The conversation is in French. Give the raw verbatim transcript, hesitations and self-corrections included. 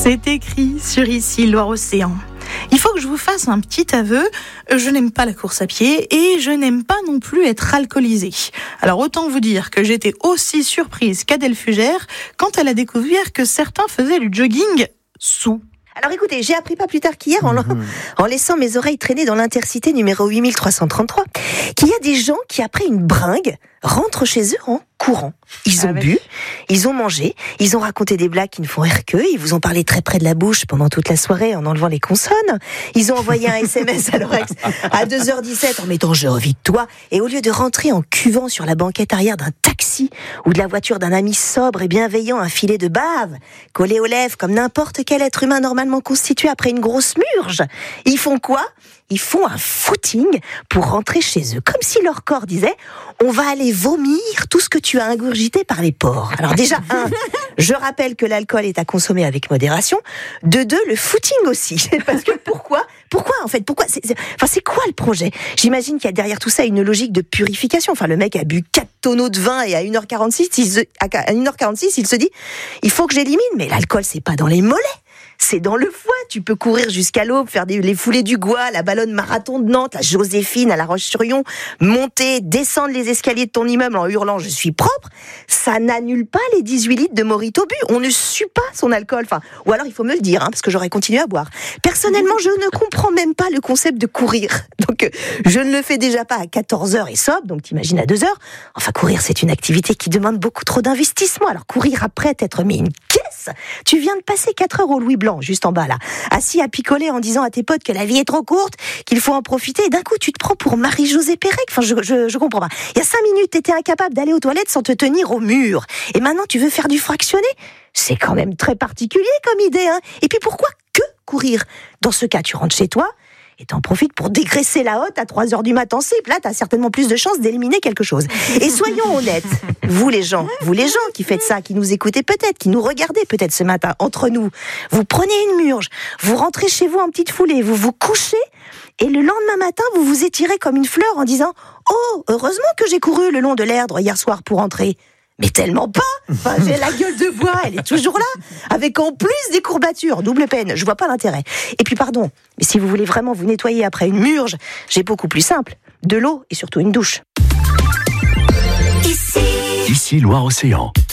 C'est écrit sur Ici Loire-Océan. Il faut que je vous fasse un petit aveu, je n'aime pas la course à pied et je n'aime pas non plus être alcoolisée. Alors autant vous dire que j'étais aussi surprise qu'Adèle Fugère quand elle a découvert que certains faisaient du jogging sous. Alors écoutez, j'ai appris pas plus tard qu'hier, en, mmh. en laissant mes oreilles traîner dans l'intercité numéro huit mille trois cent trente-trois, qu'il y a des gens qui, après une bringue, rentrent chez eux en courant. Ils ont ah, bu, ils ont mangé, ils ont raconté des blagues qui ne font rire qu'eux, ils vous ont parlé très près de la bouche pendant toute la soirée en enlevant les consonnes, ils ont envoyé un S M S à leur ex à deux heures dix-sept en mettant « j'ai envie de toi » et au lieu de rentrer en cuvant sur la banquette arrière d'un taxi ou de la voiture d'un ami sobre et bienveillant, un filet de bave collé aux lèvres comme n'importe quel être humain normalement constitué après une grosse murge, ils font quoi ? Ils font un footing pour rentrer chez eux, comme si leur corps disait « on va aller vomir tout ce que tu as ingurgité par les pores ». Alors déjà, un, je rappelle que l'alcool est à consommer avec modération. De deux, le footing aussi. Parce que pourquoi Pourquoi en fait Pourquoi c'est, c'est, enfin, c'est quoi le projet ? J'imagine qu'il y a derrière tout ça une logique de purification. Enfin, le mec a bu quatre tonneaux de vin et à une heure quarante-six, il se, à une heure quarante-six, il se dit « il faut que j'élimine ». Mais l'alcool, c'est pas dans les mollets. C'est dans le foie, tu peux courir jusqu'à l'aube, faire des, les foulées du Gois, la ballonne marathon de Nantes, la Joséphine à La Roche-sur-Yon, monter, descendre les escaliers de ton immeuble en hurlant « je suis propre », ça n'annule pas les dix-huit litres de Morito bu, on ne sue pas son alcool, enfin, ou alors il faut me le dire, hein, parce que j'aurais continué à boire. Personnellement, je ne comprends même pas le concept de courir, donc euh, je ne le fais déjà pas à quatorze heures et sobre, donc t'imagines à deux heures, enfin courir c'est une activité qui demande beaucoup trop d'investissement, alors courir après t'être mis une caisse, tu viens de passer quatre heures au Louis Blanc, juste en bas là, assis à picoler en disant à tes potes que la vie est trop courte, qu'il faut en profiter, et d'un coup tu te prends pour Marie-Josée Pérec, enfin je, je, je comprends pas. Il y a cinq minutes t'étais incapable d'aller aux toilettes sans te tenir au mur, et maintenant tu veux faire du fractionné ? C'est quand même très particulier comme idée, hein. Et puis pourquoi que courir ? Dans ce cas tu rentres chez toi, et t'en profites pour dégraisser la hotte à trois heures du matin, c'est là t'as certainement plus de chances d'éliminer quelque chose. Et soyons honnêtes, vous les gens, vous les gens qui faites ça, qui nous écoutez peut-être, qui nous regardez peut-être ce matin, entre nous, vous prenez une murge, vous rentrez chez vous en petite foulée, vous vous couchez, et le lendemain matin, vous vous étirez comme une fleur en disant « oh, heureusement que j'ai couru le long de l'Erdre hier soir pour rentrer ». Mais tellement pas. Enfin, j'ai la gueule de bois, elle est toujours là, avec en plus des courbatures, double peine, je vois pas l'intérêt. Et puis pardon, mais si vous voulez vraiment vous nettoyer après une murge, j'ai beaucoup plus simple, de l'eau et surtout une douche. Ici, Ici Loire-Océan.